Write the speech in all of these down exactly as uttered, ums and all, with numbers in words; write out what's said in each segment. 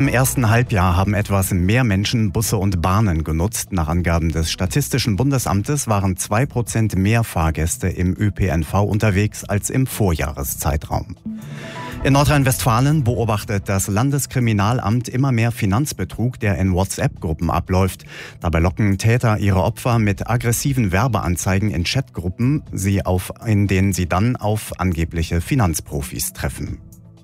ersten Halbjahr haben etwas mehr Menschen Busse und Bahnen genutzt. Nach Angaben des Statistischen Bundesamtes waren zwei Prozent mehr Fahrgäste im Ö P N V unterwegs als im Vorjahreszeitraum. In Nordrhein-Westfalen beobachtet das Landeskriminalamt immer mehr Finanzbetrug, der in WhatsApp-Gruppen abläuft. Dabei locken Täter ihre Opfer mit aggressiven Werbeanzeigen in Chatgruppen, sie auf, in denen sie dann auf angebliche Finanzprofis treffen.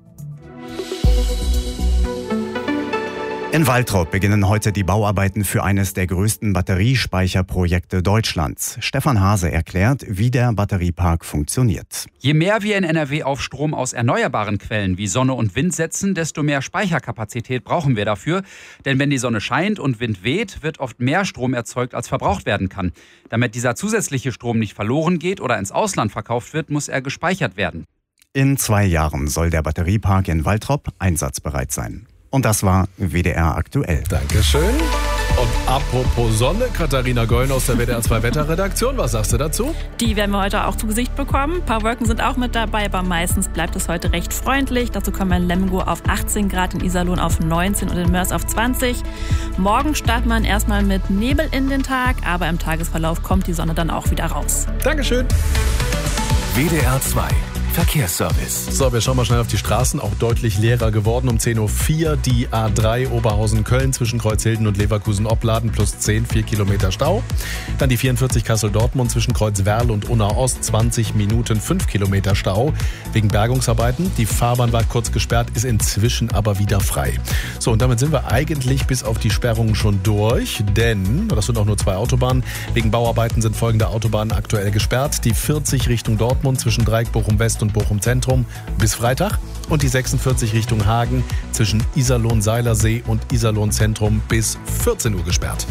In Waltrop beginnen heute die Bauarbeiten für eines der größten Batteriespeicherprojekte Deutschlands. Stefan Hase erklärt, wie der Batteriepark funktioniert. Je mehr wir in N R W auf Strom aus erneuerbaren Quellen wie Sonne und Wind setzen, desto mehr Speicherkapazität brauchen wir dafür. Denn wenn die Sonne scheint und Wind weht, wird oft mehr Strom erzeugt, als verbraucht werden kann. Damit dieser zusätzliche Strom nicht verloren geht oder ins Ausland verkauft wird, muss er gespeichert werden. In zwei Jahren soll der Batteriepark in Waltrop einsatzbereit sein. Und das war W D R aktuell. Dankeschön. Und apropos Sonne, Katharina Golln aus der W D R zwei Wetterredaktion, was sagst du dazu? Die werden wir heute auch zu Gesicht bekommen. Ein paar Wolken sind auch mit dabei, aber meistens bleibt es heute recht freundlich. Dazu kommen wir in Lemgo auf achtzehn Grad, in Iserlohn auf neunzehn und in Mörs auf zwanzig. Morgen startet man erstmal mit Nebel in den Tag, aber im Tagesverlauf kommt die Sonne dann auch wieder raus. Dankeschön. W D R zwei Verkehrsservice. So, wir schauen mal schnell auf die Straßen, auch deutlich leerer geworden. Um zehn Uhr vier die A drei Oberhausen-Köln zwischen Kreuzhilden und Leverkusen-Opladen plus zehn, vier Kilometer Stau. Dann die vierundvierzig Kassel-Dortmund zwischen Kreuzwerl und Unna-Ost, zwanzig Minuten, fünf Kilometer Stau wegen Bergungsarbeiten. Die Fahrbahn war kurz gesperrt, ist inzwischen aber wieder frei. So, und damit sind wir eigentlich bis auf die Sperrungen schon durch, denn, das sind auch nur zwei Autobahnen, wegen Bauarbeiten sind folgende Autobahnen aktuell gesperrt. Die vierzig Richtung Dortmund zwischen Dreieck, Bochum West und Bochum Zentrum bis Freitag und die sechsundvierzig Richtung Hagen zwischen Iserlohn-Seilersee und Iserlohn-Zentrum bis vierzehn Uhr gesperrt.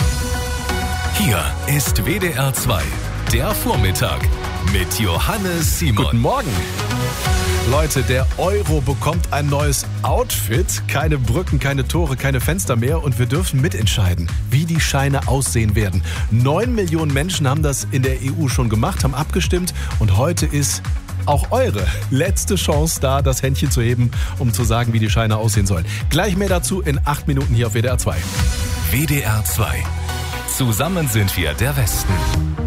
Hier ist W D R zwei, der Vormittag mit Johannes Simon. Guten Morgen. Leute, der Euro bekommt ein neues Outfit. Keine Brücken, keine Tore, keine Fenster mehr. Und wir dürfen mitentscheiden, wie die Scheine aussehen werden. Neun Millionen Menschen haben das in der E U schon gemacht, haben abgestimmt. Und heute ist auch eure letzte Chance da, das Händchen zu heben, um zu sagen, wie die Scheine aussehen sollen. Gleich mehr dazu in acht Minuten hier auf W D R zwei. W D R zwei. Zusammen sind wir der Westen.